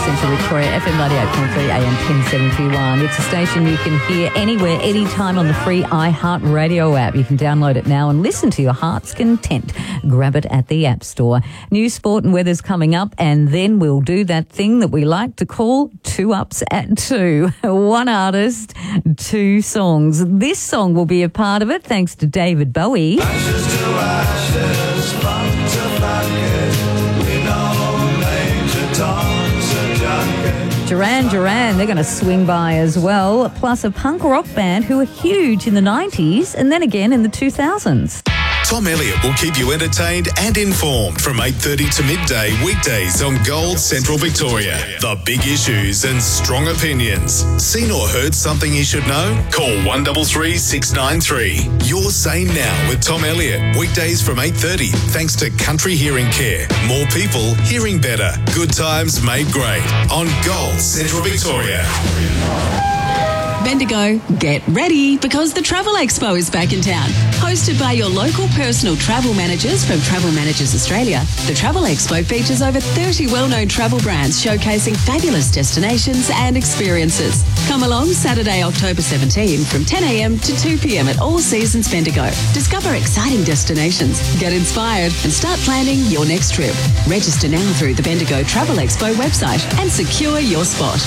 Central Victoria, FM 98.3 AM 1071. It's a station you can hear anywhere, anytime on the free iHeartRadio app. You can download it now and listen to your heart's content. Grab it at the App Store. News, sport and weather's coming up, and then we'll do that thing that we like to call 2 Ups at 2. One artist, 2 songs. This song will be a part of it thanks to David Bowie. Ashes to ashes, funk to bucket, we know Major Tom's a junkie. Duran, they're going to swing by as well, plus a punk rock band who were huge in the 90s and then again in the 2000s. Tom Elliott will keep you entertained and informed from 8:30 to midday weekdays on Gold Central Victoria. The big issues and strong opinions. Seen or heard something you should know? Call 133 693. Your Say Now with Tom Elliott. Weekdays from 8:30 thanks to Country Hearing Care. More people hearing better. Good times made great on Gold Central Victoria. Bendigo, get ready because the Travel Expo is back in town. Hosted by your local personal travel managers from Travel Managers Australia, the Travel Expo features over 30 well-known travel brands showcasing fabulous destinations and experiences. Come along Saturday, October 17 from 10 a.m. to 2 p.m. at All Seasons Bendigo. Discover exciting destinations, get inspired and start planning your next trip. Register now through the Bendigo Travel Expo website and secure your spot.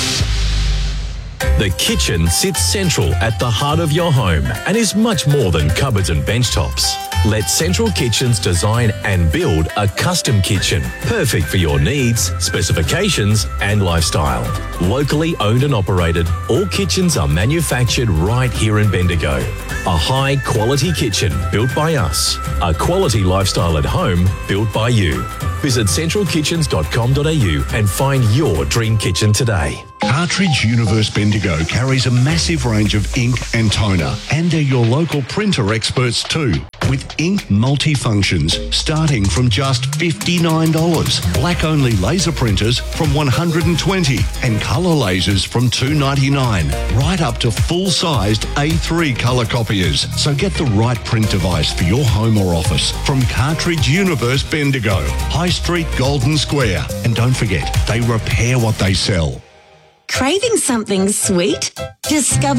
The kitchen sits central at the heart of your home and is much more than cupboards and bench tops. Let Central Kitchens design and build a custom kitchen, perfect for your needs, specifications and lifestyle. Locally owned and operated, all kitchens are manufactured right here in Bendigo. A high-quality kitchen built by us. A quality lifestyle at home built by you. Visit centralkitchens.com.au and find your dream kitchen today. Cartridge Universe Bendigo carries a massive range of ink and toner and are your local printer experts too. With ink multifunctions starting from just $59, black-only laser printers from $120 and colour lasers from $299, right up to full-sized A3 colour copiers. So get the right print device for your home or office from Cartridge Universe Bendigo, High Street, Golden Square. And don't forget, they repair what they sell. Craving something sweet? Discover